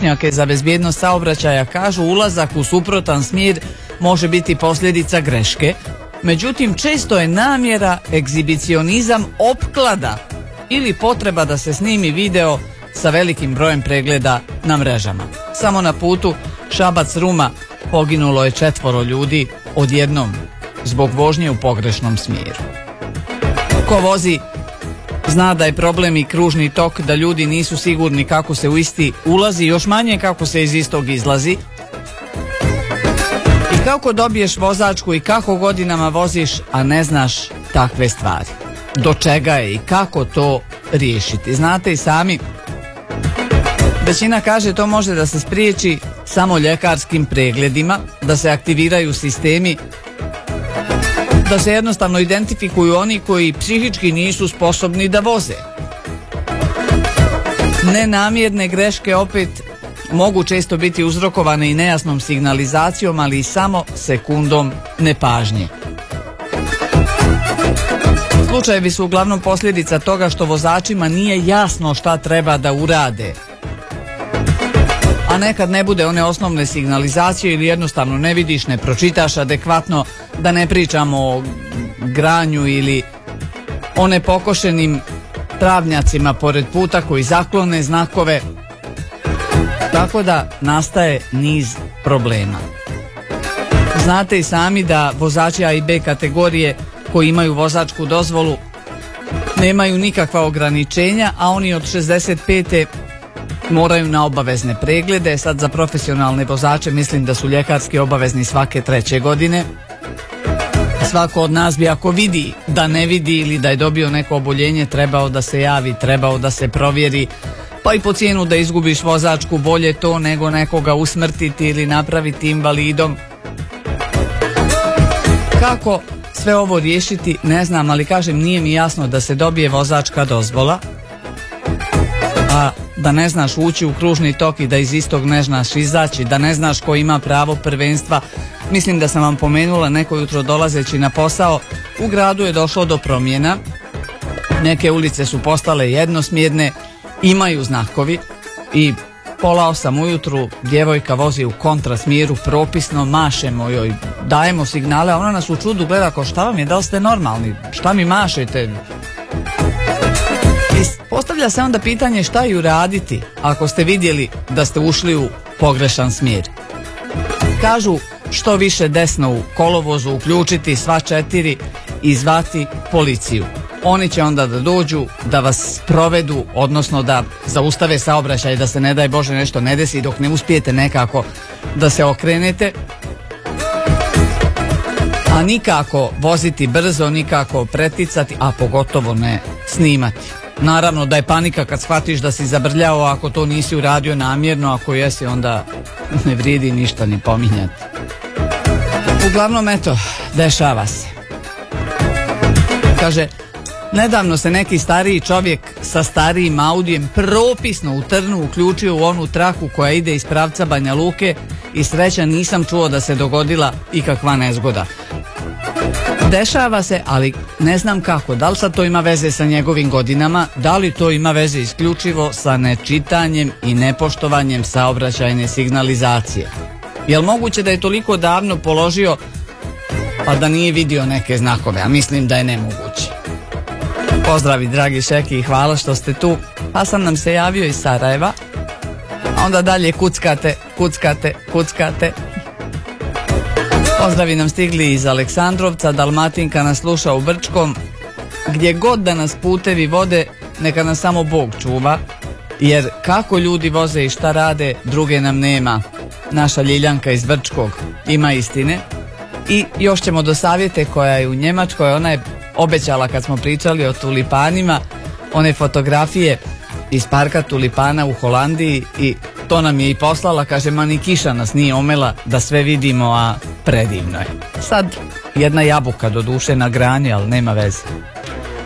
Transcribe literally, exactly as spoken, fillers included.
stručnjake za bezbjednost saobraćaja kažu ulazak u suprotan smjer može biti posljedica greške, međutim često je namjera egzibicionizam opklada ili potreba da se snimi video sa velikim brojem pregleda na mrežama. Samo na putu Šabac-Ruma poginulo je četvoro ljudi odjednom zbog vožnje u pogrešnom smjeru. Ko vozi zna da je problem i kružni tok, da ljudi nisu sigurni kako se u isti ulazi, još manje kako se iz istog izlazi. I kako dobiješ vozačku i kako godinama voziš, a ne znaš takve stvari. Do čega je i kako to riješiti. Znate i sami, većina kaže to može da se spriječi samo ljekarskim pregledima, da se aktiviraju sistemi, da se jednostavno identifikuju oni koji psihički nisu sposobni da voze. Nenamjerne greške opet mogu često biti uzrokovane i nejasnom signalizacijom, ali i samo sekundom nepažnje. Slučajevi su uglavnom posljedica toga što vozačima nije jasno šta treba da urade. A nekad ne bude one osnovne signalizacije ili jednostavno ne vidiš, ne pročitaš adekvatno, da ne pričamo o granju ili o nepokošenim travnjacima pored puta koji zaklone znakove. Tako da nastaje niz problema. Znate i sami da vozači A i B kategorije koji imaju vozačku dozvolu nemaju nikakva ograničenja, a oni od šezdeset pete moraju na obavezne preglede. Sad za profesionalne vozače mislim da su ljekarski obavezni svake treće godine. Svako od nas bi, ako vidi da ne vidi ili da je dobio neko oboljenje, trebao da se javi, trebao da se provjeri, pa i po cijenu da izgubiš vozačku, bolje to nego nekoga usmrtiti ili napraviti invalidom. Kako sve ovo riješiti ne znam, ali kažem, nije mi jasno da se dobije vozačka dozvola, a da ne znaš ući u kružni tok i da iz istog ne znaš izaći, da ne znaš ko ima pravo prvenstva. Mislim da sam vam pomenula neko jutro dolazeći na posao, u gradu je došlo do promjena, neke ulice su postale jednosmjerne, imaju znakovi i pola osam ujutru djevojka vozi u kontrasmjeru, propisno mašemo joj, dajemo signale, a ona nas u čudu gleda kao šta vam je, da li ste normalni, šta mi mašete? I postavlja se onda pitanje šta ju raditi ako ste vidjeli da ste ušli u pogrešan smjer. Kažu što više desno u kolovozu, uključiti sva četiri i zvati policiju. Oni će onda da dođu, da vas provedu, odnosno da zaustave saobraćaj, da se ne daj Bože nešto ne desi dok ne uspijete nekako da se okrenete. A nikako voziti brzo, nikako preticati, a pogotovo ne snimati. Naravno da je panika kad shvatiš da si zabrljao, ako to nisi uradio namjerno, ako jesi onda ne vrijedi ništa ni pominjati. Uglavnom eto, dešava se. Kaže, nedavno se neki stariji čovjek sa starijim Audijem propisno u Trnu uključio u onu traku koja ide iz pravca Banja Luke i sreća nisam čuo da se dogodila ikakva nezgoda. Dešava se, ali ne znam kako, da li sad to ima veze sa njegovim godinama, da li to ima veze isključivo sa nečitanjem i nepoštovanjem saobraćajne signalizacije. Jel moguće da je toliko davno položio pa da nije vidio neke znakove, a mislim da je nemoguće. Pozdravi dragi Šeki i hvala što ste tu. Pa sam nam se javio iz Sarajeva, a onda dalje kuckate, kuckate, kuckate. Pozdravi nam stigli iz Aleksandrovca, Dalmatinka nas sluša u Brčkom. Gdje god da nas putevi vode, neka nas samo Bog čuva, jer kako ljudi voze i šta rade, druge nam nema. Naša Ljiljanka iz Brčkog ima istine. I još ćemo do savjete koja je u Njemačkoj, ona je obećala kad smo pričali o tulipanima, one fotografije iz parka tulipana u Holandiji i to nam je i poslala, kaže, ma ni kiša nas nije omela da sve vidimo, a predivno je. Sad jedna jabuka do duše na grani, ali nema veze.